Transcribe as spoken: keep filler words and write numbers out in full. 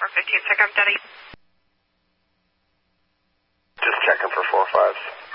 fifteen, check up Denny. Just checking for four fives.